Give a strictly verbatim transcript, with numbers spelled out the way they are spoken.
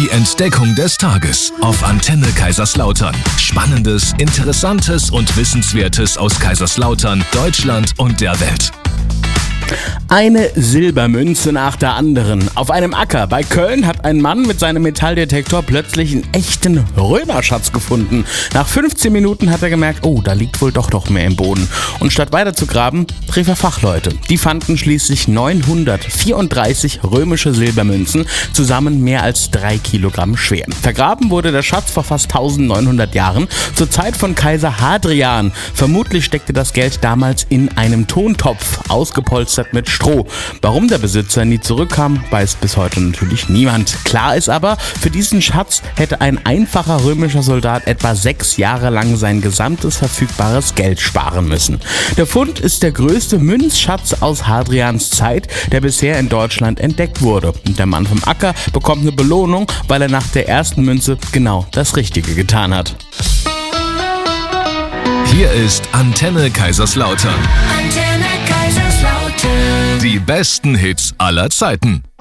Die Entdeckung des Tages auf Antenne Kaiserslautern. Spannendes, Interessantes und Wissenswertes aus Kaiserslautern, Deutschland und der Welt. Eine Silbermünze nach der anderen. Auf einem Acker bei Köln hat ein Mann mit seinem Metalldetektor plötzlich einen echten Römerschatz gefunden. Nach fünfzehn Minuten hat er gemerkt, oh, da liegt wohl doch noch mehr im Boden. Und statt weiter zu graben, rief er Fachleute. Die fanden schließlich neunhundertvierunddreißig römische Silbermünzen, zusammen mehr als drei Kilogramm schwer. Vergraben wurde der Schatz vor fast neunzehnhundert Jahren, zur Zeit von Kaiser Hadrian. Vermutlich steckte das Geld damals in einem Tontopf, ausgepolstert mit Stroh. Warum der Besitzer nie zurückkam, weiß bis heute natürlich niemand. Klar ist aber, für diesen Schatz hätte ein einfacher römischer Soldat etwa sechs Jahre lang sein gesamtes verfügbares Geld sparen müssen. Der Fund ist der größte Münzschatz aus Hadrians Zeit, der bisher in Deutschland entdeckt wurde. Und der Mann vom Acker bekommt eine Belohnung, weil er nach der ersten Münze genau das Richtige getan hat. Hier ist Antenne Kaiserslautern. Antenne Kaiserslautern. Die besten Hits aller Zeiten.